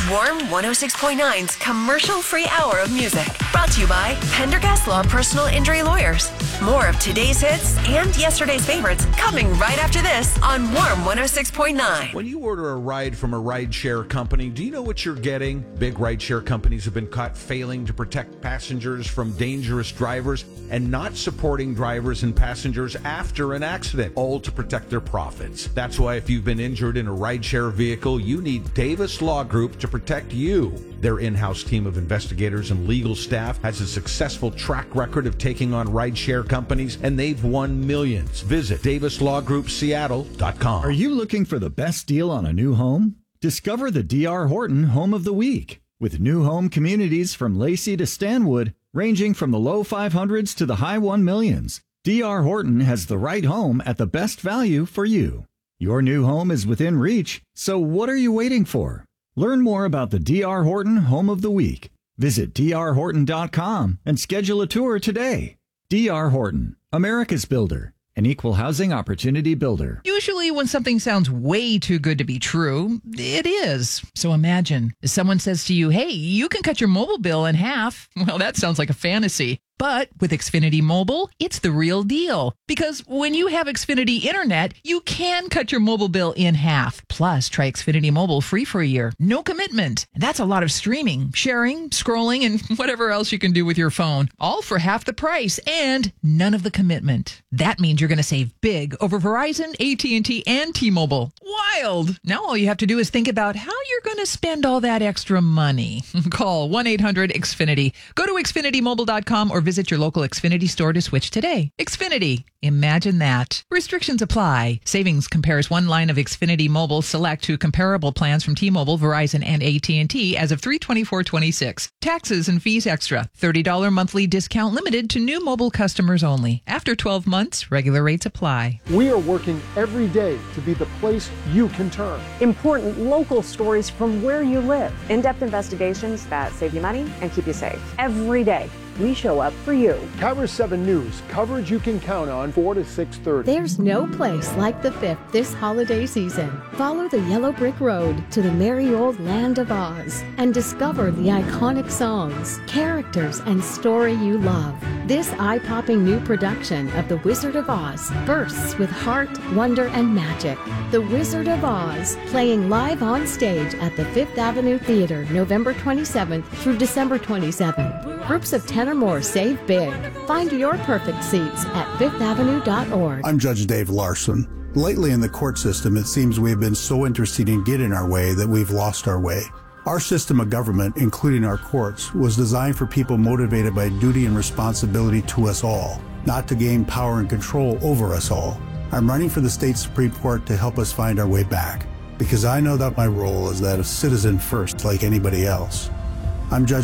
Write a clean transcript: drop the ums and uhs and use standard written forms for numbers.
Warm 106.9's commercial-free hour of music. Brought to you by Pendergast Law Personal Injury Lawyers. More of today's hits and yesterday's favorites coming right after this on Warm 106.9. When you order a ride from a rideshare company, do you know what you're getting? Big rideshare companies have been caught failing to protect passengers from dangerous drivers and not supporting drivers and passengers after an accident, all to protect their profits. That's why if you've been injured in a rideshare vehicle, you need Davis Law Group to protect you. Their in-house team of investigators and legal staff has a successful track record of taking on rideshare companies, and they've won millions. Visit DavisLawGroupSeattle.com. Are you looking for the best deal on a new home? Discover the D.R. Horton Home of the Week. With new home communities from Lacey to Stanwood, ranging from the low 500s to the high 1 millions, D.R. Horton has the right home at the best value for you. Your new home is within reach, so what are you waiting for? Learn more about the D.R. Horton Home of the Week. Visit drhorton.com and schedule a tour today. D.R. Horton, America's builder. An equal housing opportunity builder. Usually when something sounds way too good to be true, it is. So imagine, if someone says to you, hey, you can cut your mobile bill in half. Well, that sounds like a fantasy. But with Xfinity Mobile, it's the real deal. Because when you have Xfinity Internet, you can cut your mobile bill in half. Plus, try Xfinity Mobile free for a year. No commitment. That's a lot of streaming, sharing, scrolling, and whatever else you can do with your phone. All for half the price and none of the commitment. That means you're going to save big over Verizon, AT&T, and T-Mobile. Wild! Now all you have to do is think about how you're going to spend all that extra money. Call 1-800-XFINITY. Go to XfinityMobile.com or visit your local Xfinity store to switch today. Xfinity. Imagine that. Restrictions apply. Savings compares one line of Xfinity Mobile Select to comparable plans from T-Mobile, Verizon, and AT&T as of 3/24/26. Taxes and fees extra. $30 monthly discount limited to new mobile customers only. After 12 months, regular rates apply. We are working every day to be the place you can turn. Important local stories from where you live. In-depth investigations that save you money and keep you safe. Every day, we show up for you. Cover 7 News, coverage you can count on 4 to 6:30. There's no place like the 5th this holiday season. Follow the yellow brick road to the merry old land of Oz and discover the iconic songs, characters, and story you love. This eye-popping new production of The Wizard of Oz bursts with heart, wonder, and magic. The Wizard of Oz, playing live on stage at the Fifth Avenue Theater November 27th through December 27th. Groups of 10 or more save big. Find your perfect seats at fifthavenue.org. I'm Judge Dave Larson. Lately in the court system, it seems we have been so interested in getting our way that we've lost our way. Our system of government, including our courts, was designed for people motivated by duty and responsibility to us all, not to gain power and control over us all. I'm running for the state Supreme Court to help us find our way back, because I know that my role is that of citizen first like anybody else. I'm Judge